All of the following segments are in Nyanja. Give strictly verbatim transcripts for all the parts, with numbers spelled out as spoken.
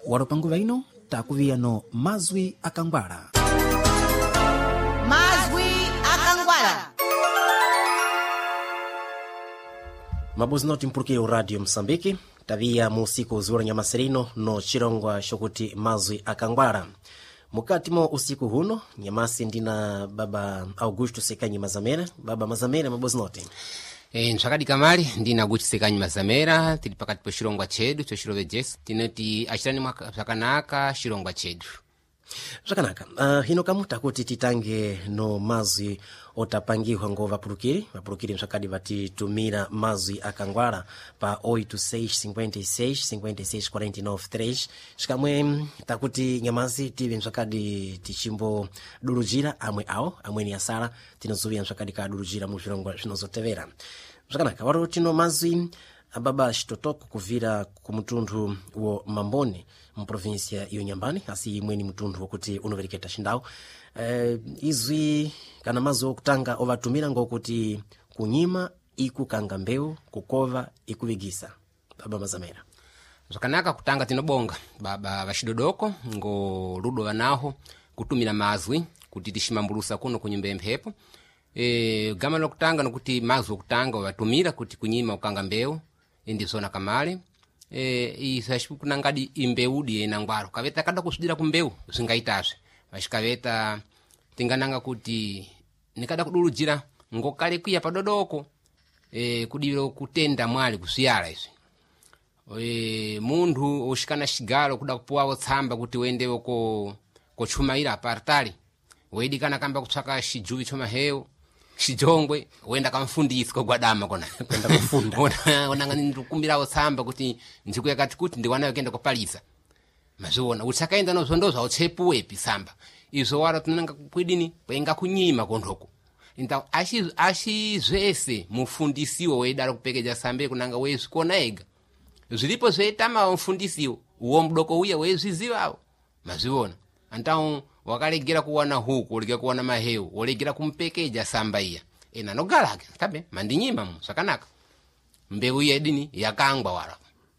walopanguva ino takuviyano mazwi akangwala. Mazwi akangwala. Mabuzi noti mpulukire Radio Msambiki taviya mu usiku zuwa nyamasirino no chirongwa shokuti mazwi akangwala. Mukati mo usiku huno nyamasi ndina baba Augusto Sekanyi Mazamera. Baba Mazamera, mabuzi noti. E, nchakadi kamali ndina Augusto Sekanyi Mazamera tili pakati po shirongwa chedu cho shirove jesu tinoti achirani mwaka sakanaka shirongwa chedu. Sakanaka, uh, hino kamuta kuti titange no mazwi otapangiwa ngo vapulukiri. Vapulukiri mshakadi vatitumira mazwi akangwala pa oito seis cinquenta e seis cinquenta e seis quarenta e nove três. Shikamwe takuti nyamazi tive mshakadi tichimbo durujira amwe ao, amwe ni asara tinozuvia mshakadi ka durujira muzvirongwa zvinozotevera. Sakanaka, waro tino mazwi ababa Chitotoko kuvira kumutundu wo Mamboni mprovinsia iyo Nyambani asi imweni mutundu wokuti unovereketa shindao. E, izwi kana mazo kutanga ovatumira ngokuti kunyima ikukanga mbeu kukova ikuvigisa. Baba Mazamera. Sakanaka kutanga tinobonga baba Vashidodoko ngo rudo wanaho kutumira mazwi kuti tishimambulusa kuno kunyumba mphepo. E, gama no kutanga nokuti mazwi kutanga watumira kuti kunyima ukanga mbeu indisona kamale. E, isashi kunangadi imbeudi ena ngwaro kaveta kada kusudira kumbeu zingaitaswe vashikaveta tingananga kuti nikada kudulujira ngokale kuya padodoko e, kudiro kutenda mwali kusiyala izi. E, mundu ushikana shigalo kuda kupuwa tsamba kuti wendewo ko kochumaira apartali wedikana kamba kutsaka shijuvi choma heo shijongwe wenda kamfundiswa gwadama kona kwenda kufunda ona ona ngani ndikumbira otsamba kuti ndikuya kati kuti ndiwanayo kenda kopaliza mazona utsakaenda no zondoza otsepuwe pisamba izo wara tunanga kwidini penga kunyima kondoko inta ashi ashi zvese mufundisiwo wedara kupekeja sambe kunanga wesu kona ega zilipo zvetama mfundisiwo uwo mdoko uya wezvizivawo mazona antao wakalegera kuwana huku olegera kuwana maheu olegera kumpekeja samba iya ena nogalake tabe mandinyima mu sakanaka mbeu yedini yakangwa wala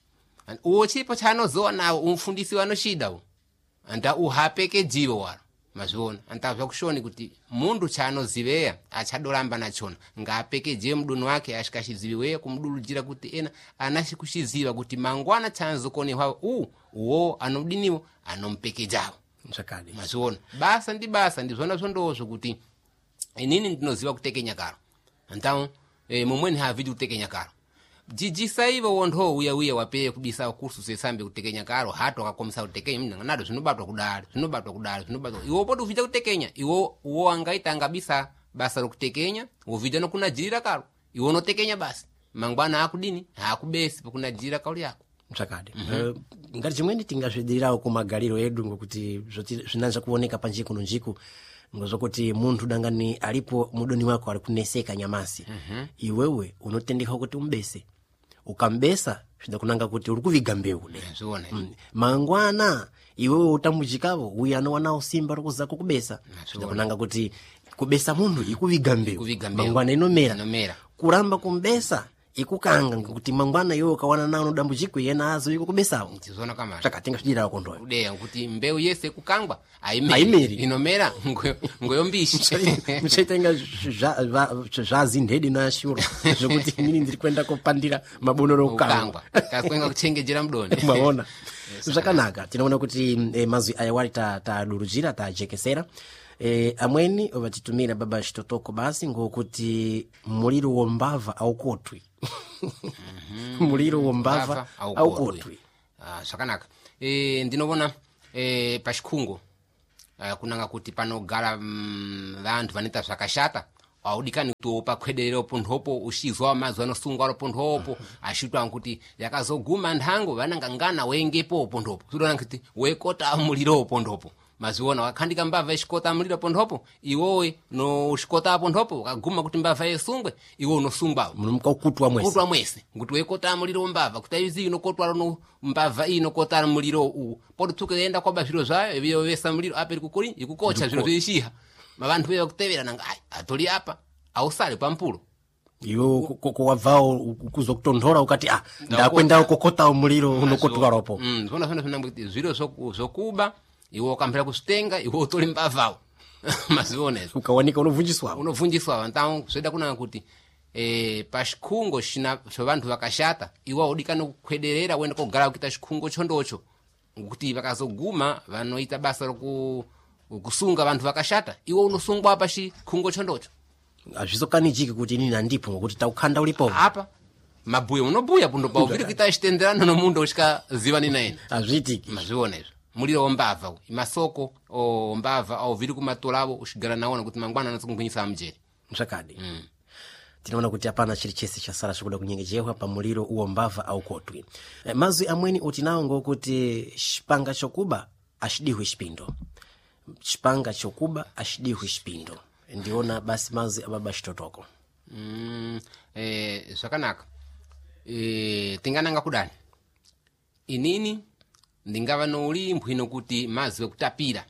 uwo chipo chano zona umfundisi wano shida u anta uhapekejiwe wala mazona anta vakushoni kuti mundu chano ziveya achadolamba nachona ngapekeje mduno wake ashikashiziwe kumdulujira kuti ena anashikushiziva kuti mangwana chanzo koni hawo u uwo anodiniwo anompekejawo mshakadi mazona basa ndi basa ndizona zondozo kuti inini ndinoziva kutekenya karo antao e, mumweni havidi kutekenya karo jijisa ivo wontho uya uya wapeye kubisa kursu sesambe kutekenya karo hato akakomisa kutekenya mnanga nado zinobatwa kudali zinobatwa kudali zinobatwa iwo podu vija kutekenya iwo uwo angaita angabisa basa lokutekenya uvija no kuna jirira karo iwo no tekenya basi mangwana akudini hakubesi kuna jirira kauli yako mshakadi. Mm -hmm. Uh, ngati chimweni tingazvidirirawo kumagaliro edu ngokuti zvinanza kuoneka panjiku nonjiku ngozokuti munthu dangani alipo mudoni wako ali kuneseka nyamasi. Mm -hmm. Iwewe unotendeka kuti umbese ukambesa zvidakunanga kuti uri kuviga mbeu ne. Yazona. Mm. Mangwana iwewe utamujikavo uyano wanao simba rokuza kukubesa zvidakunanga kuti kubesa mundu ikuviga mbeu mangwana inomera. Inomera Kuramba kumbesa ikukanga kuti mangwana yo kawana nano dambu jiko yena azo iko kubesawo tizona kama chakatenga chidira wakondoyo udeya kuti mbeu yese kukangwa aimeri, aimeri. Inomera ngoyo ngoyo mbishi mchetenga jazi ndedi na shura zokuti nini ndiri kwenda kopandira mabonoro ukangwa kakwenga kuchengejera mdoni maona zvakanaka tinaona kuti eh, mazwi ayawali ta ta durujira ta jekesera. E, amweni ovatitumira baba Chitotoko basi ngokuti muliro wombava aukotwi. Mm -hmm. Muliro wombava aukotwi. Ah, sakanaka. E, ndinobona e, pashikungo uh, kunanga kuti panogala mm, vantu vanita zvakashata audikani kutopa kwederero pondhopo ushizwa mazwa anosungwa pondhopo ashitwa kuti yakazoguma ndango vananga ngana wengepo pondhopo sura kuti wekota muliro pondhopo maziona wakandika mbava ishikota muliro pondhopo iwowe no ushikota pondhopo kaguma kuti mbava yesungwe iwo no sungwa munumka kutwa mwese kutwa mwese kuti wekota muliro mbava kuti izi inokotwa no mbava inokota muliro u podo tukenda kwa bashiro zayo ibyo wesa muliro aperi kukuri ikukocha zviro zvishiha mabantu beyo kutevera nanga ai atoli apa ausale pampulo iwo kuwavao kuzo kutonthora ukati ah ndakwenda kokota umuliro unokotwa ropo mm zona zona zona zviro zokuba iwo kamphera kustenga iwo utole mbavao mazione ukawanika unovunjiswa unovunjiswa então zoda kuna kuti eh pashikhungo shina cho vantu vakashata iwo udikana kukhwederera wenda kogara kuita shikhungo chondocho kuti vakazoguma vanoita basa roku kusunga vantu vakashata iwo unosungwa pa shikhungo chondocho azvizokanijiki kuti nini andipo ngokuti taukhanda ulipo apa mabuya unobuya pundo pa uviri kuita chitenderano nomundo ushika ziva nina ene azvitiki mazviona izvo muliro wombava masoko o mbava au viri kumatolavo ushigara naona kuti mangwana anazokungwinyisa mjeri mshakadi mm. tinaona kuti hapana chiri chese chasara chikuda kunyengejewa pa muliro uwo mbava au kotwi e, mazwi amweni utinawo ngokuti shipanga chokuba ashidihwe shipindo shipanga chokuba ashidihwe shipindo ndiona basi mazwi ababa shitotoko mm, eh, zvakanaka eh, tingananga kudani inini ndingava noulimbwi nokuti mazwi ekutapira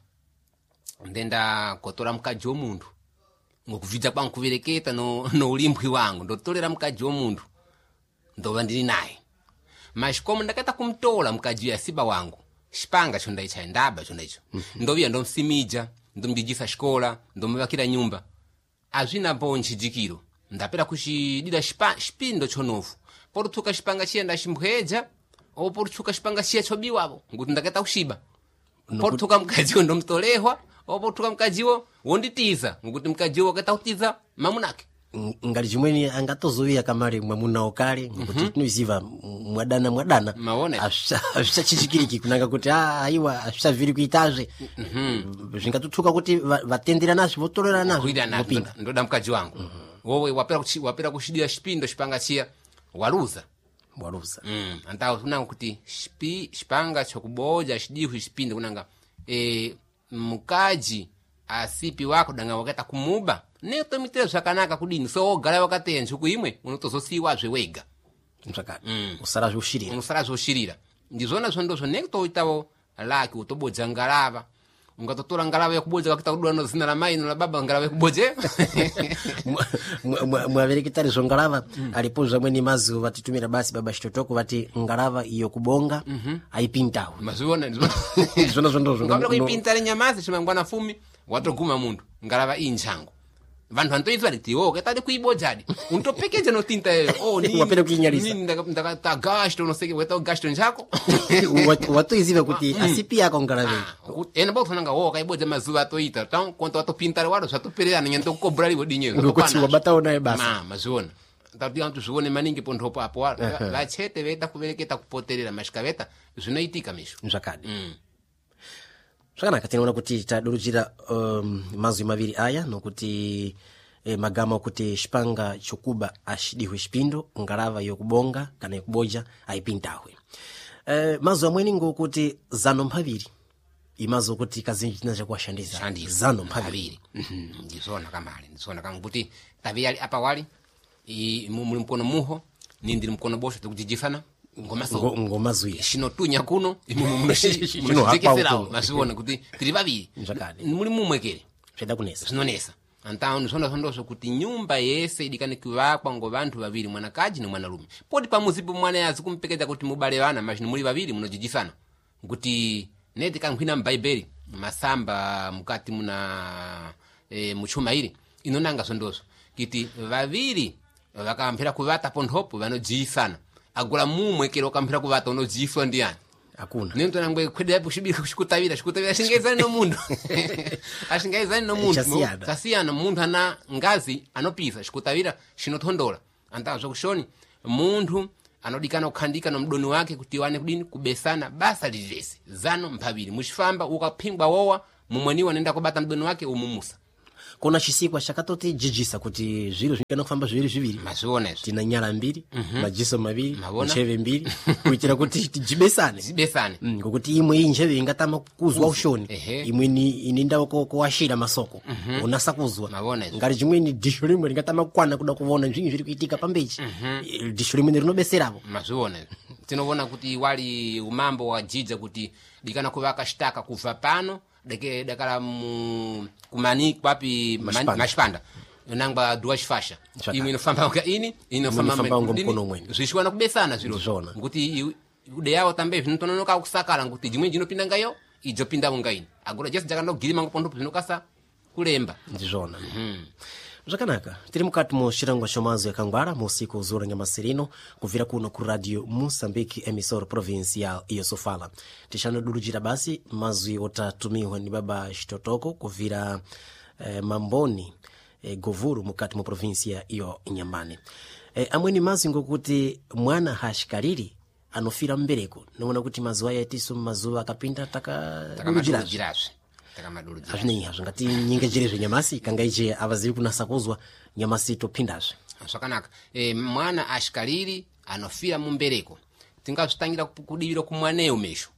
ndenda kotora mukadzi womundu ngokuvhidza kwangu kuvereketa no noulimbwi wangu ndotorera mukadzi womundu ndova ndiri naye mashikomo ndakaita kumtola mukadzi yasiba wangu shipanga cho ndaichaye ndaba cho ndaicho mm-hmm. ndoviya ndomsimija ndomujijisa xikola ndomuvakira nyumba azvina ponchijikiro ndapera kuchidira shipindo chonofu porutsuka xipanga chiya ndaximbweja ou porutsuka xipanga chiya chobiwavo nguti ndakaita kuxiba porutsuka mukadziwo ndomutolehwa ou porutsuka mukadziwo wonditiza nguti mukadziwo wakaita kutiza mamunake ngali chimweni angatozoviya kamari mwamunao kale ngokuti mm-hmm. tinoziva mwadana mwadana maone azvisachichikiriki kunanga kuti ah aiwa azvisavhiri kuitazve mm-hmm. zvingatutsuka kuti vatendera nazvo votorera nazvo ndoda mukadzi wangu mm-hmm. wowe wapera wapera kushidira chipindo chipanga chiya waluza waluza mm antawo kunanga kuti shipi chipanga chokuboja chidihwi chipindo kunanga e mukadzi asipi wako danga wakaita kumuba netomitira zvakanaka kudini so ogara wakateya njuku imwe unotozosiiwa zvewega msakati mm. usara zvoshirira usara zvoshirira ndizvona zvondozvo nekutoitawo laki utoboja ngalava ungatotora ngalava yekuboja wakita kudura no zina la mai no la baba ngalava yekuboje mwaverekitari zvo ngalava mm. alipo zvamweni mazuva vatitumira basi baba chitotoko vati ngalava iyo kubonga mm-hmm. aipintawo mazviona zvona zvondozvo ngabla kuipinta lenyamazi chimangwana fumi watoguma mundu ngalava inchangu vantu vantoizwa kuti wo katadi kuibojadi untopekeje notinta oh ni wapenda kuinyalisa ni ndakata gasto no seke weta gasto njako watoiziva kuti asipi yako ngalave ene bo funanga wo kaiboja mazuva toita tan konto watopintare wado zvatoperera nyento kobrali wodinyezo ngokuti wabatawo naye basi ma mazviona tati antu zvione maningi pondopo apo vachete veta kuvereketa kupoterera mashikaveta zvinoitika misho zvakadi zvakanaka tinoona kuti tadurudzira um, mazwi maviri aya nokuti eh, magama okuti xipanga chokuba axidihwe xipindo ngalava yokubonga kana yokuboja aipintahwe eh, mazwi amweni ngokuti zano mphaviri imazo kuti kazinji tina chakuwashandiza zano mphaviri ndizona kamali ndizona kanguti taviyali apa wali muli mkono muho nindiri mkono bosho tikujijifana ngomaso ngomazwi shinotunya kuno imumu munoshikisirawo masiona kuti tiri vaviri muli mumwekere zveda kunesa zvinonesa antawo ndizona zvondozvo kuti nyumba yese idikane kuvakwa ngo vantu vaviri mwanakaji nemwanarume poti pamuzipo mwana yazi kumpekedza kuti mubale vana mashini muli vaviri munojijisana kuti neti kankhwina mbaibheri masamba mukati muna e, muchuma iri inonanga zvondozvo kuti vaviri vakamphera kuvata pondhopo vanojiyisana agula mumwekero ukamphera kuvata unojiyiswa ndiyani akuna nento nangwe kwedera kushibika kushikutavira shikutavira shingezani no mundu ashingezani no mundu sasiyana mundu ana ngazi anopisa shikutavira shinotondola antazvo kushoni mundu anodikana kukhandika no mdoni wake kuti wane kudini kubesana basa lilese zano mphaviri muchifamba ukapingwa wowa mumweniwa nenda kubata mdoni wake umumusa kona chisikwa chakatoti jijisa kuti zviro zvikana kufamba zviviri zviviri mazviona izvo tina nyala mbiri mm-hmm. majiso maviri ncheve mbiri kuitira kuti tijibesane zibesane ngokuti imwe iyi ncheve ingatama kuzwa ushoni imwe ni ininda kuwashira masoko mm-hmm. unasa kuzwa ngati chimweni disho limwe lingatama kukwana kuda kuona zvinhu zviri kuitika pambechi mm-hmm. disho limwe rinobeseravo mazviona tinoona kuti wali umambo wa jija kuti dikana kuvaka shtaka kuva pano deke dakala mu kumani kwapi mashpanda nangba duas faixa Chaka. imwe inofamba nga ini inofamba inofamba ngo mdini, mkono umweni. zvishiwana kubesana zviro Zona. nguti ude yawo tambe zvinotononoka kusakala nguti jimwe jinopinda ngayo ijopinda ngaini agora jesi jakandogirima ngopondo zvinokasa kulemba ndizvona zvakanaka tiri mukati muchirango chomazi akangwara musiku zura nyamasirino kuvira kuno ku radio Moçambique emissora provincial iyo Sofala tichanodurujira basi mazwi otatumiwa ni baba Chitotoko kuvira eh, mamboni eh, govuru mukati mu provincia iyo Nyambane eh, amweni mazi ngokuti mwana hashikariri anofira mbereko naona kuti mazuwa yatiso mazuwa akapinda taka takamajirazo takamadulu azvinei hazvo ngati nyengejerezve nyamasi kangaije avazivi kunasakuzwa nyamasi topindazve zvakanaka e, mwana ashikariri anofira mumbereko tingazvitangira kudivira kumwaneyo mesho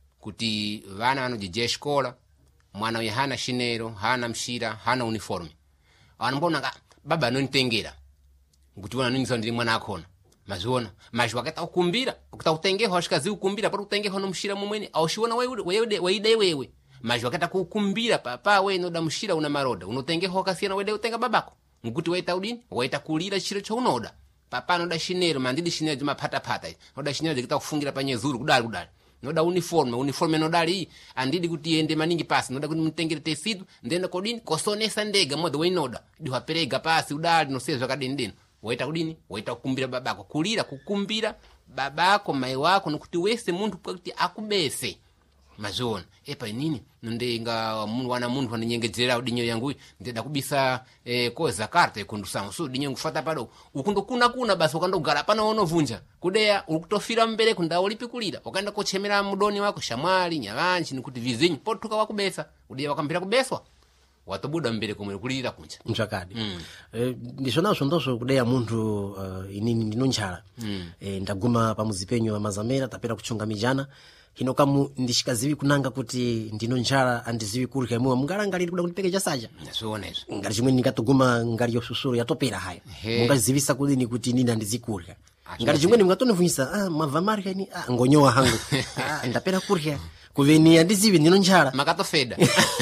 kuti vana vanojija xikola mwana uyu hana shinero hana mshira hana uniforme anombona baba anonitengera kuti wona nonisa ndiri mwana akona mazviona mazvi wakaita kukumbira kuta kutengeho asvikazivi kukumbira pari kutengeho nomushira mumweni aushiona weida iwewe mazvi wakaita kukumbira papa we inoda mushira una maroda unotengeho wakasiyana weida utenga babako ngekuti waita udini waita kulira chiro chaunoda papa anoda shinero mandidi shinero dzemapatapata noda shinero dzekuita kufungira panyezuru kudari kudari noda uniforme uniforme nodali andidi kuti iende maningi pasi noda kuti mutengere tesidu ndenda kodini kosonesa ndega modhe weinoda diwaperega pasi udali nosezva zvakadini dini waita kudini waita kukumbira babako kulira kukumbira babako mai wako nokuti wese muntu kuti akubese mazviona epa inini ndenga munhu wana munhu vanonyengedzera udinyo yangu ndeda kubisa eh, koza karta ikundusangu so dinyo ngufata padoko ukundokuna kuna basi ukandogara pana unovunja kudeya ukutofira mbere kundawo lipikulira wakaenda kochemera mudoni wako shamwali nyavanchi nikuti vizinyi potuka wakubesa udeya wakambira kubeswa watobuda mbere kumwe kulira kunja mchakadi mm. e, ndizvonazvo ndozvo kudeya muntu uh, inini ndinonjala mm. e, ndaguma pamuzipenyu wa mazamera tapera kuchunga mijana hino kamu ndishikazivi kunanga kuti ndinonjala andizivi kurya imwe mungalangaliri kuda kundipekecha saja ndazviona izvo ngati chimwe ndingatoguma ngali yosusuru yatopera haya mungazivisa kudini kuti nini andizikurya ngati chimwe mungatonivunisa ah mava marya ni ah ngonyowa hangu ah ndapera kurya kuveni andizivi ndinonjala makatofeda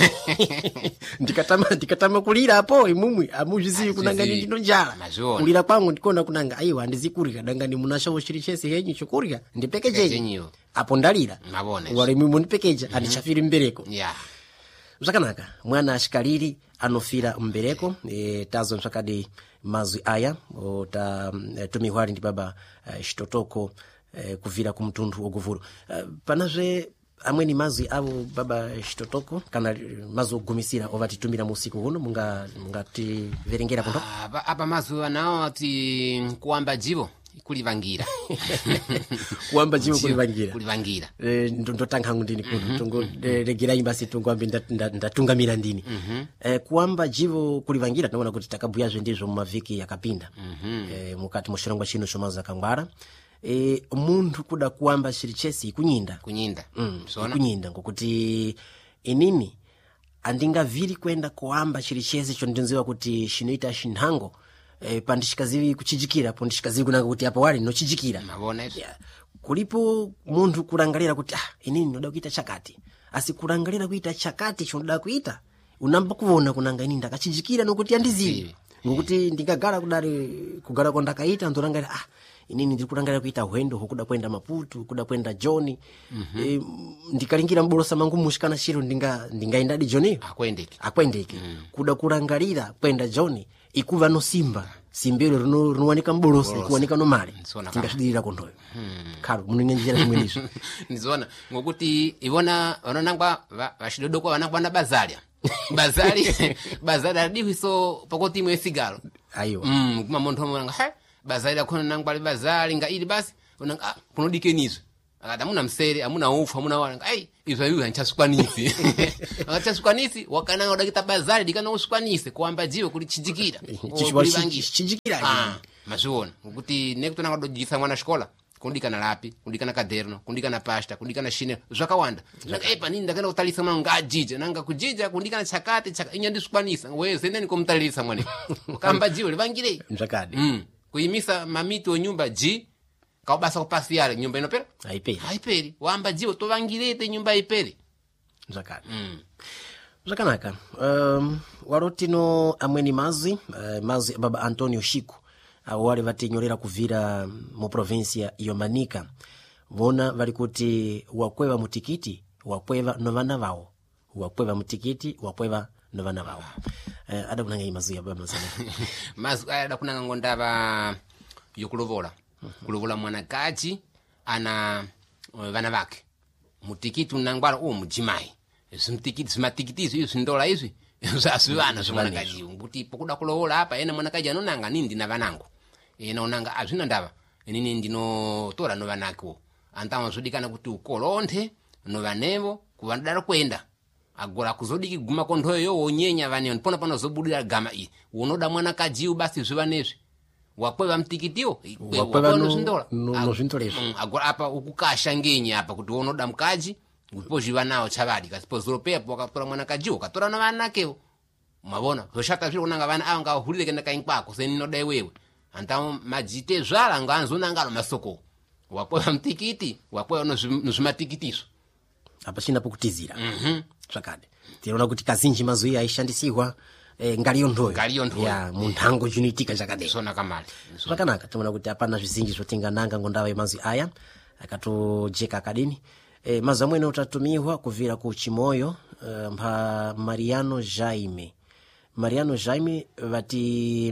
ndikatama ndikatama kulira apo imumwe amuzvizivi kunanga ndinonjala kulira kwangu ndikona kunanga aiwa andizikurya danga ni munashawo chiri chese henyu chokurya ndipekeche apo ndalira wale mimi munipekeja mm-hmm. Adichafiri mbereko yeah. Zvakanaka mwana ashikariri anofira mbereko e, tazo msakadi mazwi aya ota e, tumihwari ndi baba e, Chitotoko e, kuvira kumtundu oguvuru e, panazve amweni mazwi avo baba Chitotoko kana mazwi ogumisira ovatitumira musiku huno munga mungativerengera kundo apa, apa mazwi anawo ati kuamba jivo kulivangira kuamba jivo kulivangira kulivangira eh ndotanga hangu ndini kuno tongo regera imbasi tongo ambe ndatungamira ndini eh kuamba jivo kulivangira tunaona kuti takabuya zve ndizvo mumaviki yakapinda eh mukati mushirangwa chino chomaza kangwara eh muntu kuda kuamba chiri chesi kunyinda kunyinda mm, kunyinda ngokuti inini andingaviri kwenda kuamba chiri chesi chondinziwa kuti shinoita shinhango e, pandishikazivi kuchijikira pandishikazivi kunanga kuti apa wali nochijikira mabona yeah. Kulipo muntu kurangalira kuti ah inini noda kuita chakati asi kurangalira kuita chakati chonoda kuita unamba kuona kunanga inini ndakachijikira nokuti andizivi ngokuti ndingagara kudari kugara kondakaita ndorangalira ah inini ndiri kurangalira kuita hwendo hokuda kwenda Maputo kuda kwenda Joni mm-hmm. e, ndikalingira mbolosa mangu mushikana shiro ndinga ndingaenda di Joni akwendeke akwendeke mm. Kuda kurangalira kwenda Joni ikuva no simba simbero rino rinowanika mbolosa ikuwanika no male tingashidira kondoyo hmm. Karo munenjera chimwenizo nizona ngokuti ibona vanonangwa vashidodoko vanangwa na bazalia bazali bazali adihiso pakoti imwe sigalo ayo mm kuma muntu mwana ha bazali akona nangwa bazali nga ili basi unanga kunodikenizo akata muna msere amuna ufu amuna wanga ai izwa yuza nchasukwanisi akachasukwanisi wakana odakita bazali dikana usukwanise kuamba jiwe kulichijikira kulichijikira ah mazona ukuthi nekutona ngodojisa mwana shikola kundikana lapi kundikana kaderno kundikana pasta kundikana shine zvakawanda zvaka epa nini ndakana kutalisa mwana ngajija nanga kujija kundikana chakati chaka inyandisukwanisa wewe zendeni kumtalisa mwana kamba jiwe livangire zvakadi mm kuimisa mamiti onyumba ji kaubasa kupasi yale nyumba inopera haiperi haiperi wamba jiwe tovangirete nyumba iperi zvakadi mm Zvakanaka. Um, warotino amweni mazi, uh, mazi baba Antonio Chico, uh, wale vatinyorera kuvira mu provincia iyo Manica. Vona vari kuti wakweva mutikiti, wakweva novana vao. Wakweva mutikiti, wakweva novana vao. Uh, ada kunanga imazi ya baba mazana. Mazi ada kunanga ngondava yokulovola. Kulovola mwanakaji ana uh, vana vake. Mutikiti unangwala uo mujimai. Simtikiti simatikiti izo ndola izo. Zasivana mwanakaji. Nguti pokuda kulovola hapa ena mwanakaji anonanga nindi na vanangu. Ena onanga azina ndava. Nini ndino tora no vanako. Antama zodikana kuti ukolonthe no vanevo kuvandara kwenda. Agora kuzodiki guma konthoyo yo onyenya vane pona pano zobudira gama i. Unoda mwanakaji basi zvivanezvi. Wakweva mtikitio wakweva no zindola no zindolezo agora apa ukukasha ngenya apa kuti unoda mkaji upo zvivanao chavadi kasipo zoropeya pokatora mwanakaji ukatora na vanakeo mabona zoshata zviro kunanga vana anga hulile kenda kainkwako seninoda iwewe antamo majite zvala nganzona ngalo masoko wakweva mtikiti wakweva no zvimatikitiso apa china pokutizira mhm zvakade tinoona kuti kazinji mazuyi aishandisirwa E, ngaliyo ndoyo ngaliyo ndoyo ya munthango chinitika chakade sona kamali zvakanaka tiona kuti apana zvizinji zvotingananga ngondava yemazi aya akatojeka akadini e, mazi amwene utatumiwa kuvira ku Chimoyo uh, mpa Mariano Jaime Mariano Jaime vati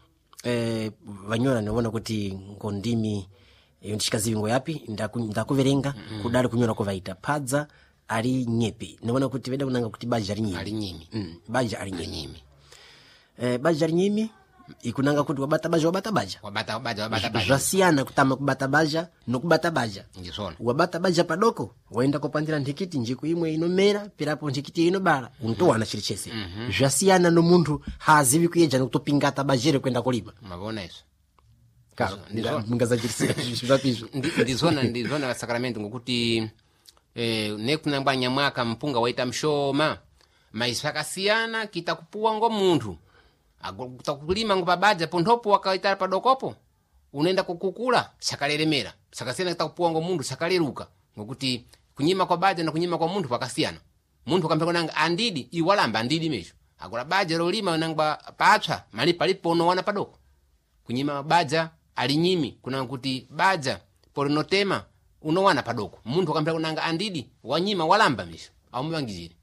e, vanyora niona kuti ngondimi e, ndishikazivingo yapi ndakuverenga ndaku mm. kudali kunyora kuvaita padza ali nyepi niona kuti veda kunanga kuti baja ali nyimi ali nyimi mm, baja ali nyimi, nyimi. Eh, baja nyimi ikunanga kuti wabata baja wabata baja wabata baja wabata baja zvasiyana kutama kubata baja nokubata baja ngisona wabata baja padoko waenda kopandira ndikiti njiku imwe inomera pirapo ndikiti inobala untowana chiri chese mm -hmm. zvasiyana no muntu haazivi kuyeja nokutopingata bajere kwenda kulima mabona iso karo ndingazachirisira zvapizvo ndizona ndizona Sacramento ngokuti eh nekunangwa nyamwaka mpunga waita mshoma maisakasiyana kitakupuwa ngo muntu agutakulima ngo babaja pondopo wakaita padokopo unaenda kukukula chakaleremera sakasiyana kitakupuwa ngo muntu chakaleruka ngokuti kunyima kwa baja na kunyima kwa muntu pakasiyana muntu kampe konanga andidi iwalamba andidi mesho agola baja lolima nangba patsa mali palipono wana padoko kunyima baja alinyimi kuna kuti baja porinotema unowana padoko muntu kampe konanga andidi wanyima walamba mesho aumubangizire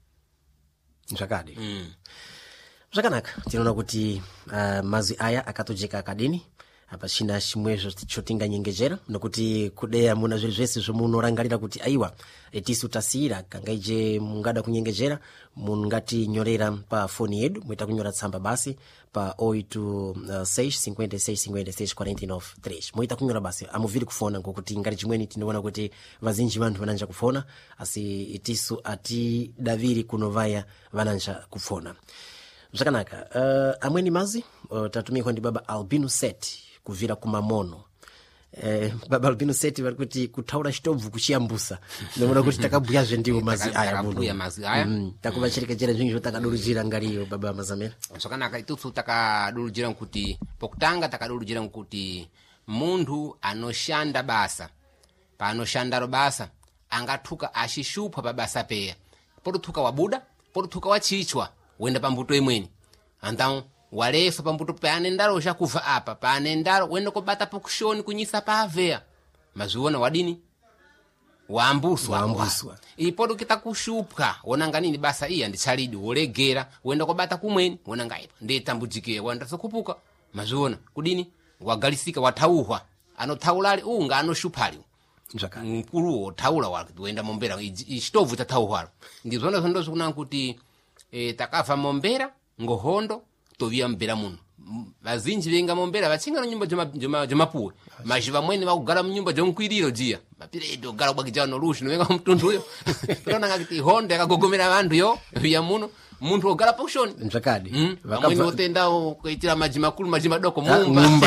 zvakade mm. zvakanaka tinoona kuti uh, mazi aya akatojeka akadini apa china chimwezvo chotinganyengejera nokuti kudeya muna zviri zvese zvomunorangarira kuti aiwa etisu tasiyira kangaije mungada kunyengejera mungati nyorera pa foni yedu muita kunyora tsamba basi pa oito seis cinquenta e seis cinquenta e seis quarenta e nove três muita kunyora basi amuviri kufona ngokuti ngati chimweni tinoona kuti vazinji vanthu vananja kufona asi etisu ati daviri kunovaya vananja kufona zvakanaka uh, amweni mazi uh, tatumikwa ndi baba Albino Set kuvira kumamono eh, baba Albino Set vari kuti kutaura chitobvu kuchiyambusa noona kuti takabuyazve ndiwo mazi aya muno mazi aya mm, takuvacherekechera zvinhu zvotakadurujira ngariyo baba mazamera zvakanaka itusu takadurujira kuti pokutanga takadurujira kuti muntu anoshanda basa paanoshanda ro basa angathuka ashishupa pabasa peya potuka wabuda potuka wachichwa wenda pambuto imweni antao walefa pambuto paanendaro chakuva apa paanendaro wenda kubata pokushoni kunyisa paavea maziona wadini waambuswa waambuswa ipoto kitakushupka wonanga nini basa iya ndichalidi wolegera wenda kubata kumweni wonanga ipo ndetambujike wanda sokupuka maziona kudini wagalisika watauhwa anothaulali unga anoshupali zvakati mkulu othaula wake wenda mombera ichitovu tatauhwalo ndizona zondo zikunanga kuti e, takava mombera ngohondo tovia mbera muno vazinji venga mombera vachinga no nyumba joma joma jomapuwe majiva mwene vakugara munyumba jomkwiriro jia mapiredo gara bwakijana no rushi novenga mtundu yo tona ngati hondo yakagogomera vantu yo via muno muntu ogara poshoni zvakadi mm, vamweni otenda kuitira maji makulu maji madoko mumba